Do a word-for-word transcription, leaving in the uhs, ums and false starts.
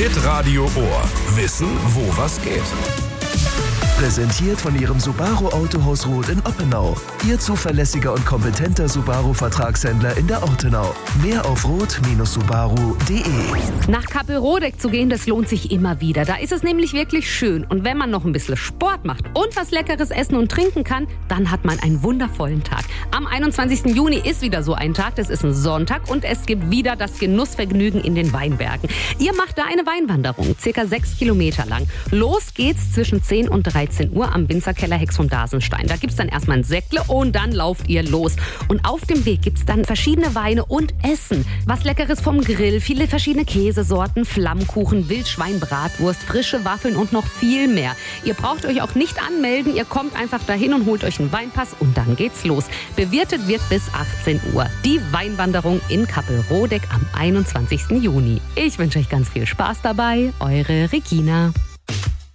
Hitradio Ohr. Wissen, wo was geht. Präsentiert von Ihrem Subaru Autohaus Roth in Oppenau. Ihr zuverlässiger und kompetenter Subaru-Vertragshändler in der Ortenau. Mehr auf roth Bindestrich subaru punkt de. Nach Kappelrodeck zu gehen, das lohnt sich immer wieder. Da ist es nämlich wirklich schön. Und wenn man noch ein bisschen Sport macht und was Leckeres essen und trinken kann, dann hat man einen wundervollen Tag. Am einundzwanzigsten Juni ist wieder so ein Tag. Das ist ein Sonntag und es gibt wieder das Genussvergnügen in den Weinbergen. Ihr macht da eine Weinwanderung, circa sechs Kilometer lang. Los geht's zwischen zehn und dreizehn Uhr am Winzerkeller Hex vom Dasenstein. Da gibt's dann erstmal ein Säckle und dann lauft ihr los. Und auf dem Weg gibt's dann verschiedene Weine und Essen. Was Leckeres vom Grill, viele verschiedene Käsesorten, Flammkuchen, Wildschwein, Bratwurst, frische Waffeln und noch viel mehr. Ihr braucht euch auch nicht anmelden, ihr kommt einfach dahin und holt euch einen Weinpass und dann geht's los. Bewirtet wird bis achtzehn Uhr. Die Weinwanderung in Kappelrodeck am einundzwanzigsten Juni. Ich wünsche euch ganz viel Spaß dabei. Eure Regina.